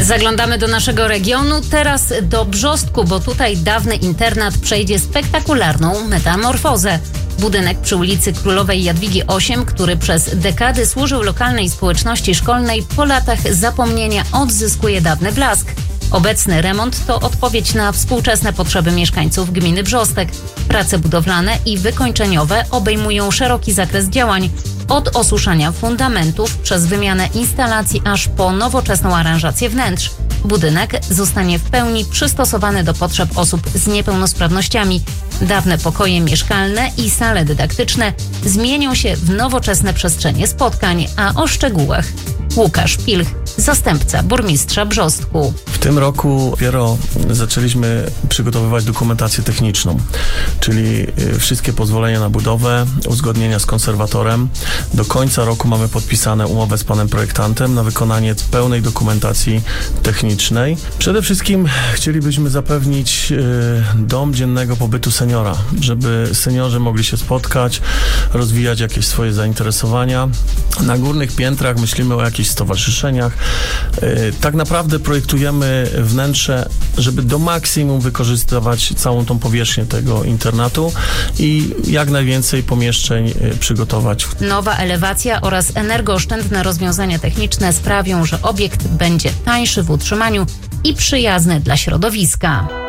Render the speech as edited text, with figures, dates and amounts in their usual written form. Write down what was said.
Zaglądamy do naszego regionu, teraz do Brzostku, bo tutaj dawny internat przejdzie spektakularną metamorfozę. Budynek przy ulicy Królowej Jadwigi 8, który przez dekady służył lokalnej społeczności szkolnej, po latach zapomnienia odzyskuje dawny blask. Obecny remont to odpowiedź na współczesne potrzeby mieszkańców gminy Brzostek. Prace budowlane i wykończeniowe obejmują szeroki zakres działań, od osuszania fundamentów przez wymianę instalacji aż po nowoczesną aranżację wnętrz. Budynek zostanie w pełni przystosowany do potrzeb osób z niepełnosprawnościami. Dawne pokoje mieszkalne i sale dydaktyczne zmienią się w nowoczesne przestrzenie spotkań, a o szczegółach Łukasz Pilch, zastępca burmistrza Brzostku. W tym roku dopiero zaczęliśmy przygotowywać dokumentację techniczną, czyli wszystkie pozwolenia na budowę, uzgodnienia z konserwatorem. Do końca roku mamy podpisane umowę z panem projektantem na wykonanie pełnej dokumentacji technicznej. Przede wszystkim chcielibyśmy zapewnić dom dziennego pobytu seniora, żeby seniorzy mogli się spotkać, rozwijać jakieś swoje zainteresowania. Na górnych piętrach myślimy o jakichś stowarzyszeniach. Tak naprawdę projektujemy wnętrze, żeby do maksimum wykorzystywać całą tą powierzchnię tego internatu i jak najwięcej pomieszczeń przygotować. Nowa elewacja oraz energooszczędne rozwiązania techniczne sprawią, że obiekt będzie tańszy w utrzymaniu i przyjazny dla środowiska.